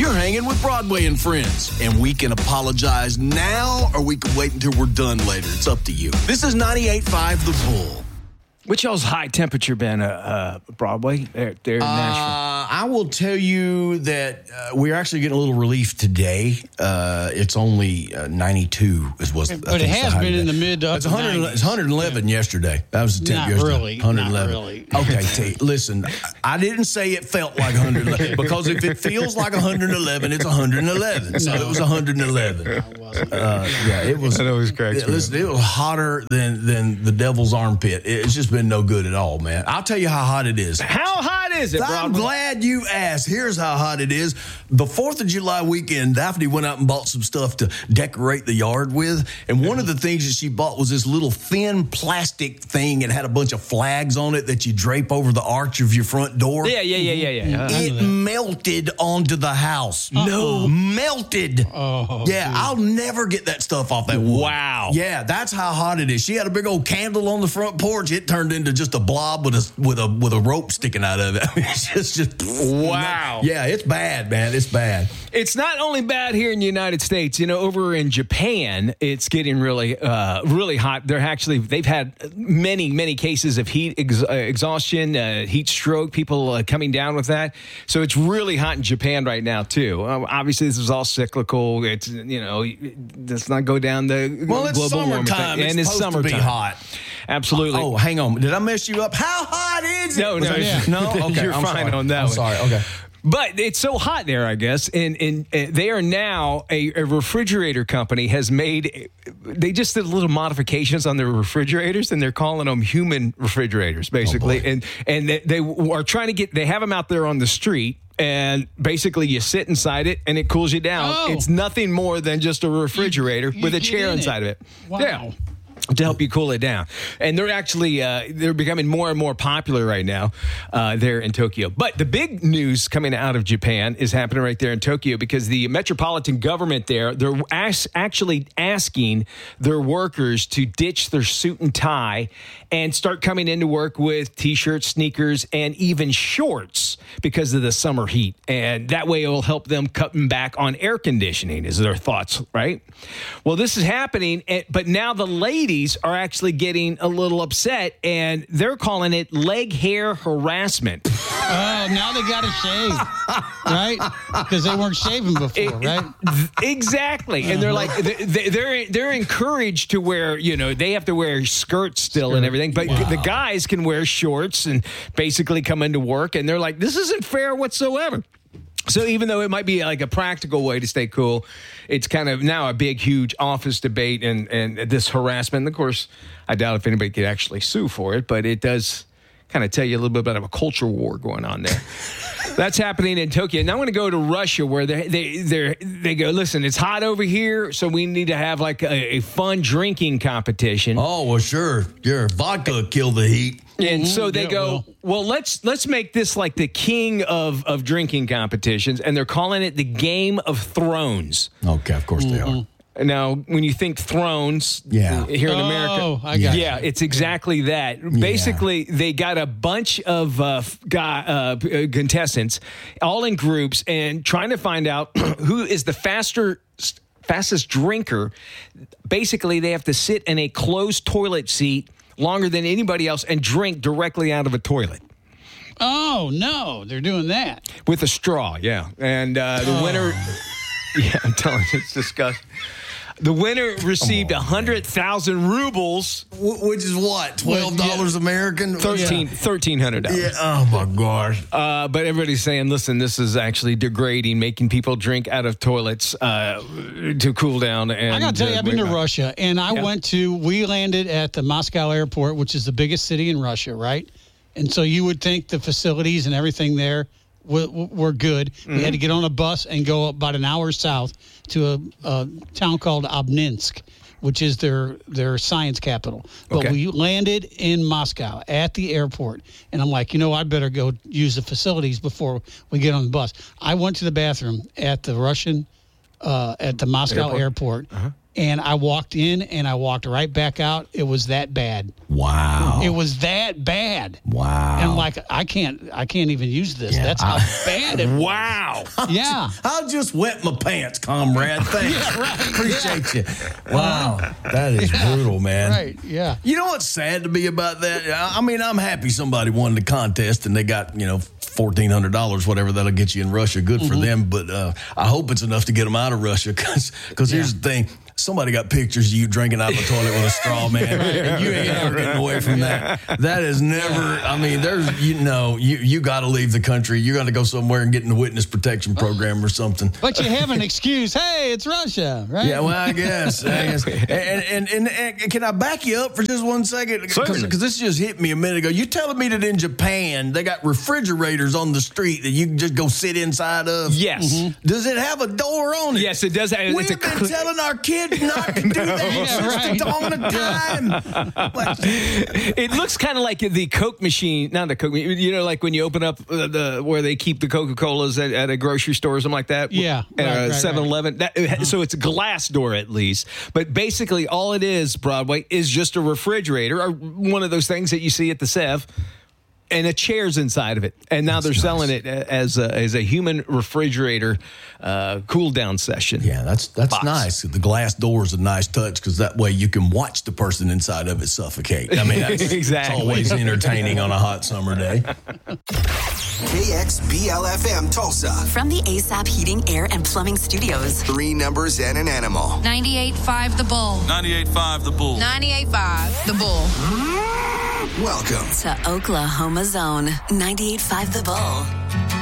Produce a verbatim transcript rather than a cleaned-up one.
You're hanging with Broadway and Friends, and we can apologize now or we can wait until we're done later. It's up to you. This is ninety-eight point five The Bull. Which y'all's high temperature been, uh, uh, Broadway, there, there in Nashville? Uh, I will tell you that uh, we're actually getting a little relief today. Uh, it's only uh, ninety-two is what's. But it has been in the mid to It's one hundred. It's one hundred eleven yeah. yesterday. That was the temp Not yesterday. really. one hundred eleven. Not really. Okay, T. Listen, I didn't say it felt like one hundred eleven because if it feels like one hundred eleven, it's one hundred eleven. So No. it was one hundred eleven. No, it wasn't. Uh, yeah, it was. That always cracks it, me listen, it was hotter than than the devil's armpit. It's just been no good at all, man. I'll tell you how hot it is. How hot is it, I'm Broadway? glad you asked. Here's how hot it is. The fourth of July weekend, Daphne went out and bought some stuff to decorate the yard with. And one of the things that she bought was this little thin plastic thing. It had a bunch of flags on it that you drape over the arch of your front door. Yeah, yeah, yeah, yeah, yeah. Uh, It melted onto the house. No, melted. Oh, yeah, dude. I'll never get that stuff off that wood. Wow. Yeah, that's how hot it is. She had a big old candle on the front porch. It turned into just a blob with a with a with a rope sticking out of it. I mean, it's just just Wow. Yeah, it's bad, man. It's bad. It's not only bad here in the United States. You know, over in Japan, it's getting really, uh, really hot. They're actually they've had many, many cases of heat ex- uh, exhaustion, uh, heat stroke. People uh, coming down with that. So it's really hot in Japan right now too. Uh, obviously, this is all cyclical. It's you know, let's not go down the Well, it's global warming summertime. thing. It's and it's supposed summertime. to be hot. Absolutely. Oh, hang on. Did I mess you up? How hot is it? No, Was no, I- yeah. no. Okay, You're I'm fine sorry. on that I'm one. sorry. Okay. But it's so hot there, I guess, and, and, and they are now a, a refrigerator company has made. They just did little modifications on their refrigerators, and they're calling them human refrigerators, basically. Oh, and and they, they are trying to get. They have them out there on the street. And basically, you sit inside it, and it cools you down. Oh. It's nothing more than just a refrigerator You- with a you chair get in inside it. of it. Wow. Yeah. To help you cool it down. And they're actually, uh, they're becoming more and more popular right now uh, there in Tokyo. But the big news coming out of Japan is happening right there in Tokyo because the metropolitan government there, they're as- actually asking their workers to ditch their suit and tie and start coming into work with T-shirts, sneakers, and even shorts because of the summer heat. And that way it will help them cutting back on air conditioning is their thoughts, right? Well, this is happening, but now the ladies are actually getting a little upset, and they're calling it leg hair harassment. Oh, now they got to shave, right? Because they weren't shaving before, right? Exactly, and they're like they- they're they're encouraged to wear, you know, they have to wear skirts still and everything, but Wow. the guys can wear shorts and basically come into work, and they're like, this isn't fair whatsoever. So even though it might be like a practical way to stay cool, it's kind of now a big, huge office debate and, and this harassment. And of course, I doubt if anybody could actually sue for it, but it does kind of tell you a little bit about a culture war going on there. That's happening in Tokyo. Now I want to go to Russia where they they they they go, listen, it's hot over here, so we need to have like a, a fun drinking competition. Oh, well, sure. Sure. Vodka killed the heat. And so they Yeah, go, well. well, let's let's make this like the king of, of drinking competitions, and they're calling it the Game of Thrones. Okay, of course they are. Now, when you think Thrones Yeah. here in Oh, America, I got yeah, you. it's exactly that. Basically, they got a bunch of uh, f- guy, uh, p- uh, contestants all in groups and trying to find out who is the faster fastest drinker. Basically, they have to sit in a closed toilet seat longer than anybody else and drink directly out of a toilet. Oh, no, they're doing that. With a straw, yeah. And uh, the winner, yeah, I'm telling you, it's disgusting. The winner received one hundred thousand rubles, Wh- Which is what? twelve dollars American? thirteen thirteen hundred dollars. Yeah. Oh, my gosh. Uh, but everybody's saying, listen, this is actually degrading, making people drink out of toilets uh, to cool down. And I got to tell you, uh, I've been to wait- Russia, and I Yeah. went to, we landed at the Moscow airport, which is the biggest city in Russia, right? And so you would think the facilities and everything there were, were good. Mm-hmm. We had to get on a bus and go about an hour south to a, a town called Obninsk, which is their, their science capital. But Okay. we landed in Moscow at the airport, and I'm like, you know, I'd better go use the facilities before we get on the bus. I went to the bathroom at the Russian, uh, at the Moscow Airport? airport, Uh-huh. and I walked in and I walked right back out. It was that bad. Wow. It was that bad. Wow. And like I can't I can't even use this. Yeah, That's how I- bad it was. Wow. Yeah. I'll just wet my pants, comrade. Thanks. Yeah, right. Appreciate you. Wow. That is brutal, man. Right. Yeah. You know what's sad to me about that? I I mean, I'm happy somebody won the contest and they got, you know, fourteen hundred dollars, whatever that'll get you in Russia. Good for them. But uh, I hope it's enough to get them out of Russia because here's the thing. Somebody got pictures of you drinking out of the toilet with a straw, man. And you ain't ever getting away from that. That is never, I mean, there's, you know, you, you got to leave the country. You got to go somewhere and get in the witness protection program or something. But you have an excuse. Hey, it's Russia, right? Yeah, well, I guess. I guess. And, and, and, and can I back you up for just one second? Because this just hit me a minute ago. You're telling me that in Japan, they got refrigerators on the street that you can just go sit inside of? Yes. Mm-hmm. Does it have a door on it? Yes, it does. It's We've a been cl- telling our kids not to do that Yeah, since right. the dawn of time. Like, It looks kind of like the Coke machine, not the Coke, you know, like when you open up uh, the where they keep the Coca-Colas at, at a grocery store or something like that. Yeah, At right, a right, seven eleven. That, So it's a glass door at least. But basically all it is, Broadway, is just a refrigerator or one of those things that you see at the Sev. And a chair's inside of it, and now they're nice. selling it as a, as a human refrigerator uh, cool down session. yeah, that's that's Box. nice. The glass door is a nice touch because that way you can watch the person inside of it suffocate. I mean, that's Exactly. it's always entertaining on a hot summer day. K X B L F M Tulsa. From the A S A P Heating, Air, and Plumbing Studios. Three numbers and an animal. ninety-eight point five The Bull. ninety-eight point five The Bull. ninety-eight point five The Bull. Welcome To Oklahoma Zone, ninety-eight point five The Bull.